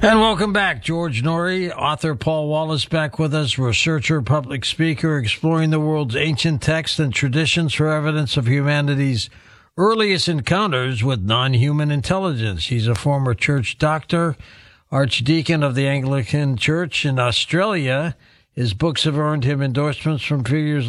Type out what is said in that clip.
And welcome back. George Noory, author Paul Wallace back with us, researcher, public speaker, exploring the world's ancient texts and traditions for evidence of humanity's earliest encounters with non-human intelligence. He's a former church doctor, archdeacon of the Anglican Church in Australia. His books have earned him endorsements from figures